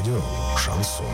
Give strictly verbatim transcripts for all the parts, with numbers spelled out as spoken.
Радио «Шансон».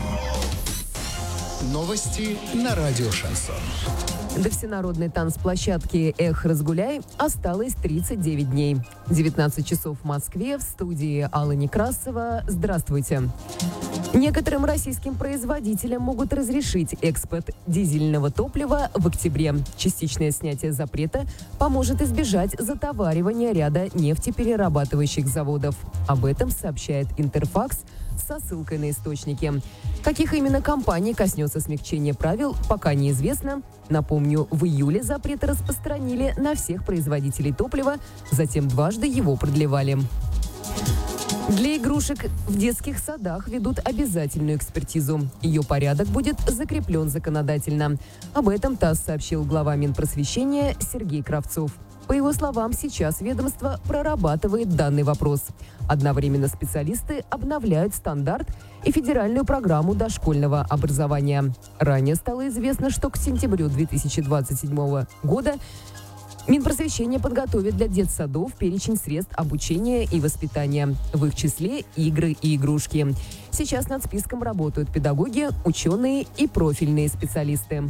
Новости на радио «Шансон». До всенародной танцплощадки «Эх, разгуляй» осталось тридцать девять дней. девятнадцать часов в Москве, в студии Алла Некрасова. Здравствуйте. Некоторым российским производителям могут разрешить экспорт дизельного топлива в октябре. Частичное снятие запрета поможет избежать затоваривания ряда нефтеперерабатывающих заводов. Об этом сообщает Интерфакс со ссылкой на источники. Каких именно компаний коснется смягчение правил, пока неизвестно. Напомню, в июле запреты распространили на всех производителей топлива, затем дважды его продлевали. Для игрушек в детских садах ведут обязательную экспертизу. Ее порядок будет закреплен законодательно. Об этом ТАСС сообщил глава Минпросвещения Сергей Кравцов. По его словам, сейчас ведомство прорабатывает данный вопрос. Одновременно специалисты обновляют стандарт и федеральную программу дошкольного образования. Ранее стало известно, что к сентябрю две тысячи двадцать седьмого года Минпросвещение подготовит для детсадов перечень средств обучения и воспитания, в их числе игры и игрушки. Сейчас над списком работают педагоги, ученые и профильные специалисты.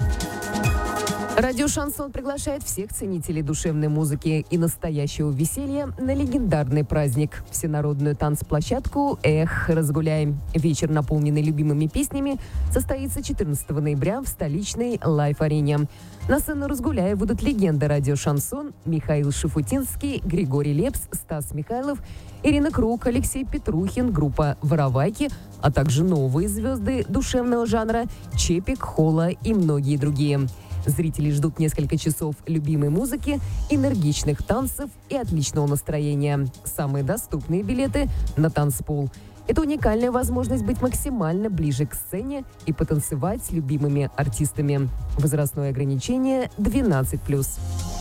Радио «Шансон» приглашает всех ценителей душевной музыки и настоящего веселья на легендарный праздник – всенародную танцплощадку «Эх, разгуляй». Вечер, наполненный любимыми песнями, состоится четырнадцатого ноября в столичной Лайф-арене. На сцену «Разгуляя» будут легенды радио «Шансон» Михаил Шафутинский, Григорий Лепс, Стас Михайлов, Ирина Круг, Алексей Петрухин, группа «Воровайки», а также новые звезды душевного жанра Чепик, Холла и многие другие. Зрители ждут несколько часов любимой музыки, энергичных танцев и отличного настроения. Самые доступные билеты на танцпол. Это уникальная возможность быть максимально ближе к сцене и потанцевать с любимыми артистами. Возрастное ограничение двенадцать плюс.